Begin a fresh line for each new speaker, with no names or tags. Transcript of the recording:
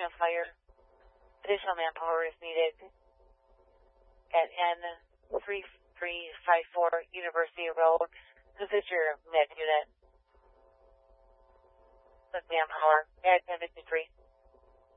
a fire. Additional manpower is needed at N3354 University Road. This is your med unit. With manpower at N53.